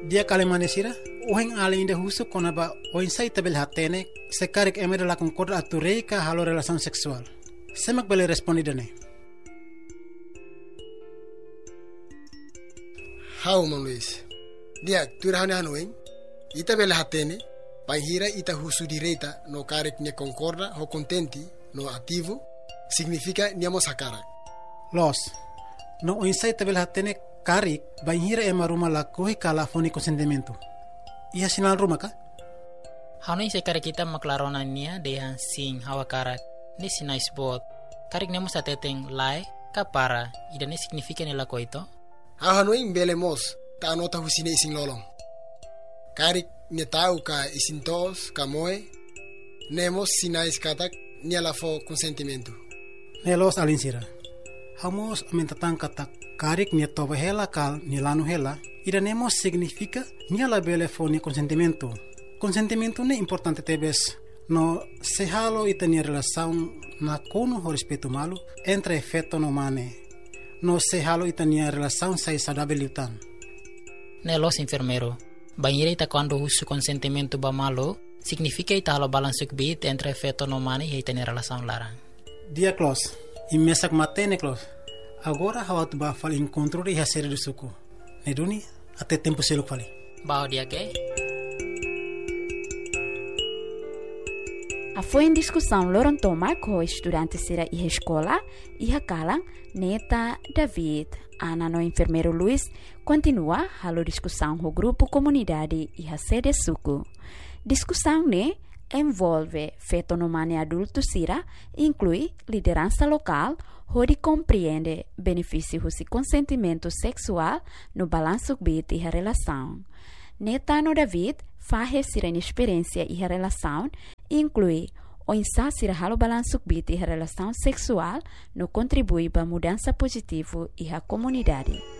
Dia kalimanesira, uheng além de husu konaba oinsai tabel hatene, sekarik emere la concorda atureika halo relação sexual. Semak bele respondidane. How, Mão Luiz? Dia, turahane hanueng, ita bele hatene, panhira ita husu direita no karik ne concorda ho contenti no ativo, significa niamo sakara. Los, no oinsai tabel hatene karik, banhira ema ruma la kohi kala foni consentimento. Ia sinal ruma ka? Hanoi sekari kita maklarona nia dehan sing hawa karak ni sinais bot. Karik nemo sateteng lai kapara idane significa nila ko ito. Hanoi mbele mos ta anota husine ising lolong. Karik ne tau ka isintos ka moe nemos sinais katak ni ala fo consentimento. Nelos alinsira. Hamos mentatang katak karik ni toba hela kal ni lanu hela idanemos significa ni ala bele fo ni consentimento. Consentimento ne importante tebes no se halo itania relação na kono ho respeito malu entre efeito no mane. No se halo itania relação sai saudável utan. Nelos enfermero. Banhira ita quando uso consentimento ba malo significa ita halo balansuk bit entre efeito no mane e itania relação larang. Dia close. Imesak matene close. Agora hawat ba fal encontro de hacer do suco. Neduni até tempo selo fali. Bao dia ke? Foi em discussão Lorontoma com estudantes da escola e a Kalang, Neta, David, Ana no enfermeiro Luiz, continua a discussão com o grupo comunidade e a sede suco. Discussão ne envolve feto no mane adulto sira, inclui liderança local, onde compreende benefícios de consentimento sexual no balanço bit e a relação. Neta no David faz sira experiência e a relação, inclui o insasir halo balanço bit e a relação sexual no contribui para a mudança positiva e a comunidade.